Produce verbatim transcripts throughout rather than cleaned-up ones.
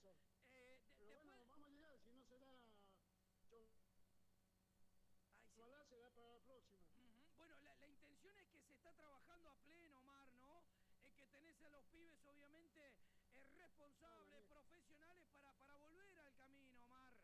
Eh, de, Pero después... bueno, vamos a llegar, si no será... Ay, sí. Ojalá será para la próxima. Uh-huh. Bueno, la, la intención es que se está trabajando a pleno, Omar, ¿no? Es que tenés a los pibes, obviamente, eh, responsables, no, profesionales, para, para volver al camino, Omar.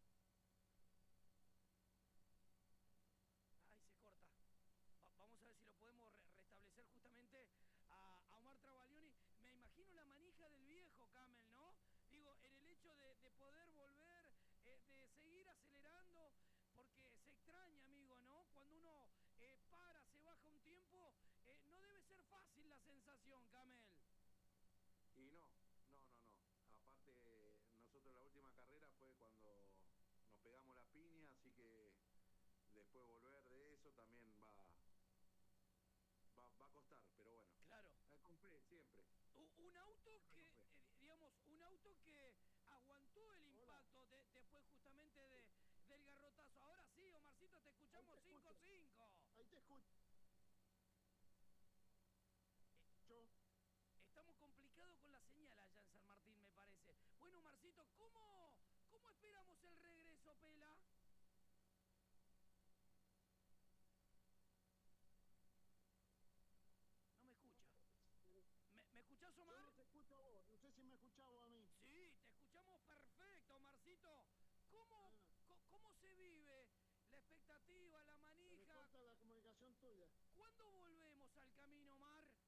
Ay, se corta. Va, vamos a ver si lo podemos re restablecer justamente a, a Omar Travaglioni. Me imagino la manija del viejo, Camel, ¿no? Digo, en el hecho de, de poder volver, eh, de seguir acelerando, porque se extraña, amigo, ¿no? Cuando uno eh, para, se baja un tiempo, eh, no debe ser fácil la sensación, Camel. Y no, no, no, no. Aparte, nosotros la última carrera fue cuando nos pegamos la piña, así que después volver de eso también va... Va, va a costar, pero bueno. Claro. Con fe, siempre. Un auto que, eh, digamos, un auto que aguantó el impacto de, después justamente de, del garrotazo. Ahora sí, Omarcito, te escuchamos cinco cinco. Ahí te escucho. Yo. Estamos complicados con la señal allá en San Martín, me parece. Bueno, Omarcito, ¿cómo, cómo esperamos el regreso, Pela? No me escucha. ¿Me, ¿Me escuchás, Omar? Yo no te escucho a vos, no sé si me escuchás vos a mí. Sí, te escuchamos perfecto, Omarcito. ¿Cómo, ah. ¿Cómo se vive la expectativa, la manija? Se me corta la comunicación tuya. ¿Cuándo volvemos al camino, Omar?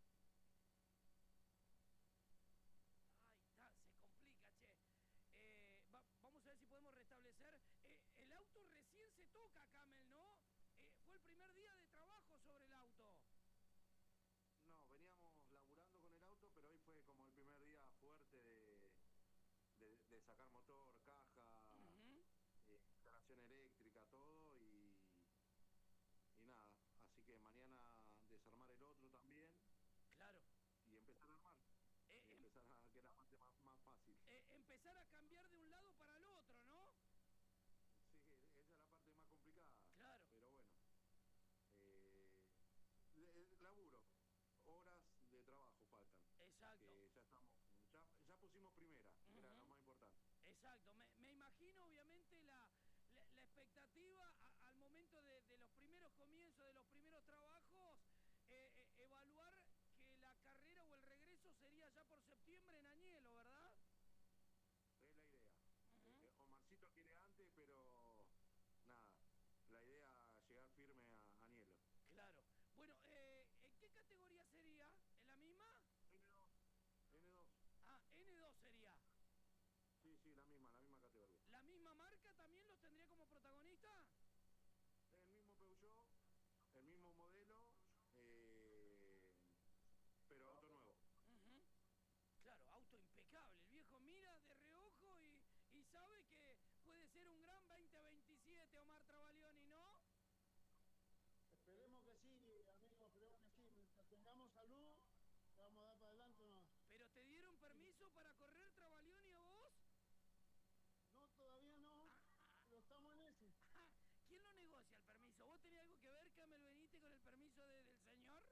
Ay, está, se complica, che. Eh, va, vamos a ver si podemos restablecer. Eh, el auto recién se toca, Camel, ¿no? Eh, fue el primer día de trabajo sobre el auto. No, veníamos laburando con el auto, pero hoy fue como el primer día fuerte de, de, de sacar motor, caja, uh-huh. eh, instalación eléctrica, todo y, y nada. Así que mañana desarmar el otro también. Claro. Y empezar a armar. Eh, y empezar a que la parte más, más fácil. Eh, empezar a cambiar de un lado para el otro, ¿no? Sí, esa es la parte más complicada. Claro. Pero bueno. Eh, laburo. Horas de trabajo faltan. Exacto. Que ya estamos, ya, ya pusimos primera, uh-huh. Era lo más importante. Exacto. Me, me imagino, obviamente, la, la, la expectativa a, al momento de, de los primeros comienzos, de los primeros trabajos, eh, eh, evaluar que la carrera o el regreso sería ya por septiembre en Añelo, ¿verdad? Es la idea. Uh-huh. eh, Omarcito quiere antes, pero nada, la idea es llegar firme a Añelo. Claro. Bueno, eh, ¿en qué categoría sería? ¿En la misma? N dos. N dos. Ah, N dos sería. Sí, sí, la misma, la misma categoría. ¿La misma marca también los tendría como protagonista? El mismo Peugeot, el mismo modelo, eh, pero auto nuevo. Uh-huh. Claro, auto impecable. El viejo mira de reojo y, y sabe que puede ser un gran veinte veintisiete, Omar Travaglioni, ¿no? Esperemos que sí, amigo, esperemos que sí. Mientras tengamos salud, vamos a dar para adelante, ¿no? ¿Pero te dieron permiso para correr, Travaglioni, a vos? No, todavía no, ah, pero estamos en eso. Ah, ¿quién lo negocia el permiso? ¿Vos tenés algo que ver, Camel Benítez, con el permiso de, del señor?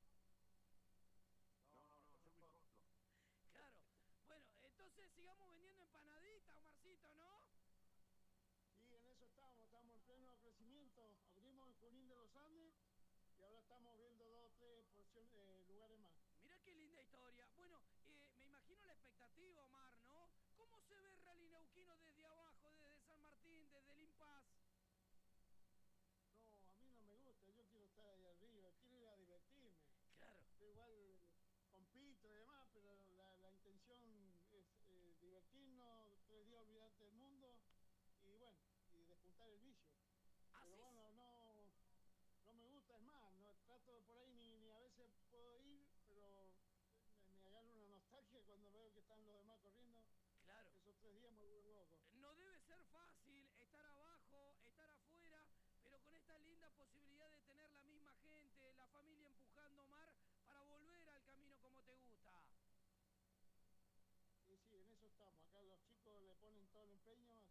No, no, no, yo me corto. Claro. Bueno, entonces sigamos vendiendo empanaditas, Omarcito, ¿no? Sí, en eso estamos, estamos en pleno crecimiento. Abrimos el Junín de los Andes y ahora estamos viendo dos o tres porciones, eh, lugares más. Mirá qué linda historia. Bueno, eh, me imagino la expectativa, Omar, ¿no? ¿Cómo se ve el Rally Neuquino desde abajo, desde San Martín, desde el Impas? No, a mí no me gusta, yo quiero estar ahí arriba, quiero ir a divertirme. Claro. Yo igual compito y demás, pero la, la intención es eh, divertirnos, tres días olvidarte del mundo y bueno, y despuntar el vicio. Así pero bueno, no, no me gusta, es más, no trato por ahí ni, ni a veces puedo ir, pero me, me agarro una nostalgia cuando veo que están los demás corriendo. Claro. Esos tres días me vuelvo loco. No debe ser fácil estar abajo, estar afuera, pero con esta linda posibilidad de tener la misma gente, la familia empujando, Omar, para volver al camino como te gusta. Sí, sí, en eso estamos. Acá los chicos le ponen todo el empeño,